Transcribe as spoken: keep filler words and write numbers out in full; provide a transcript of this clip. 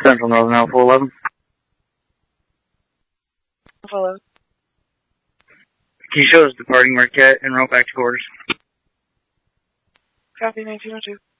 Central Northern Alpha eleven. Alpha eleven. Can you show us departing Marquette and route back to quarters? Copy nineteen oh two.